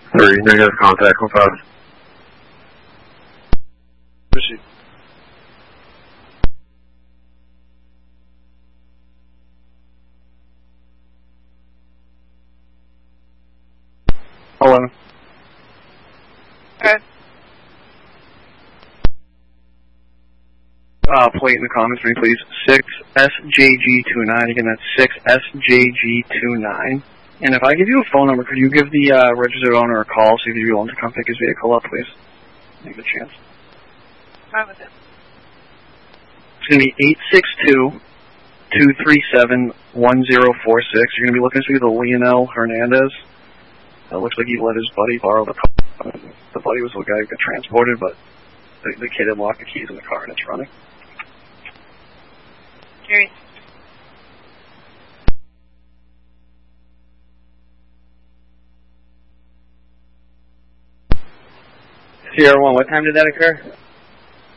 3, negative contact, code 5. Proceed. Okay. Plate in the comments for me, please. 6SJG29. Again, that's 6SJG29. And if I give you a phone number, could you give the registered owner a call, see if he'd be willing to come pick his vehicle up, please? Take a chance. What was it? It's going to be 862-237-1046. You're going to be looking to see the Leonel Hernandez. It looks like he let his buddy borrow the car. The buddy was the guy who got transported, but the kid had locked the keys in the car and it's running. Curious. Sierra 1, what time did that occur?